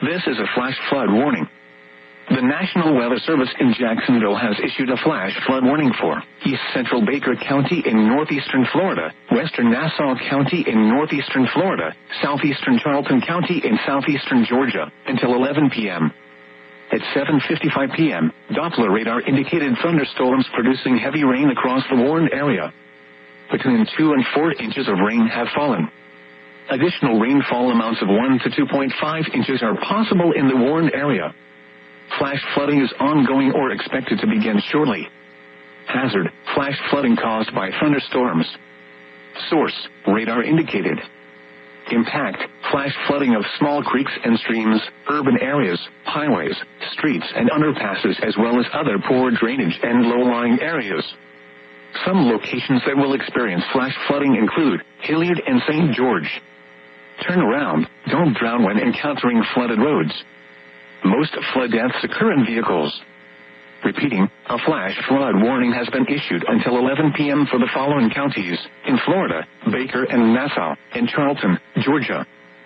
This is a flash flood warning. The National Weather Service in Jacksonville has issued a flash flood warning for East Central Baker County in northeastern Florida, western Nassau County in northeastern Florida, southeastern Charlton County in southeastern Georgia, until 11 p.m. At 7:55 p.m., Doppler radar indicated thunderstorms producing heavy rain across the warned area. Between 2 and 4 inches of rain have fallen. Additional rainfall amounts of 1 to 2.5 inches are possible in the warned area. Flash flooding is ongoing or expected to begin shortly. Hazard: flash flooding caused by thunderstorms. Source: radar indicated. Impact: flash flooding of small creeks and streams, urban areas, highways, streets and underpasses, as well as other poor drainage and low-lying areas. Some locations that will experience flash flooding include Hilliard and St. George. Turn around, don't drown when encountering flooded roads. Most flood deaths occur in vehicles. Repeating, a flash flood warning has been issued until 11 p.m. for the following counties: in Florida, Baker and Nassau, and Charlton, Georgia.